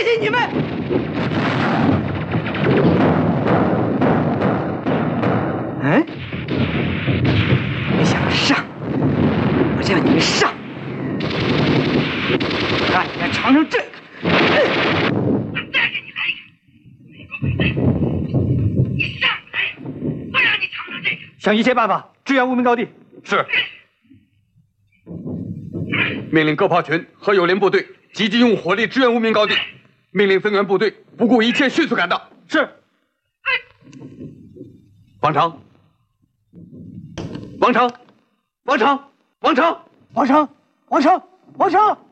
谢你们！嗯，你们想上，我就让你们上，让你们尝尝这个。 再给你来一个，美国鬼子，你上来，我让你尝尝这个。 想一切办法支援无名高地。 是。命令各炮群和友邻部队积极用火力支援无名高地。命令增援部队不顾一切迅速赶到。 是。 王成，王成，王成，王成， 王成，王成，王成。